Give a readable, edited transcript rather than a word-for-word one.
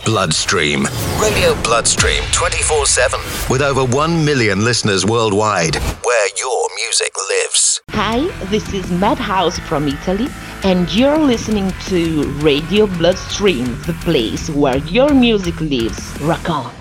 Bloodstream. Radio Bloodstream 24/7. With over 1 million listeners worldwide. Where your music lives. Hi, this is Madhouse from Italy, and you're listening to Radio Bloodstream, the place where your music lives. Rock on.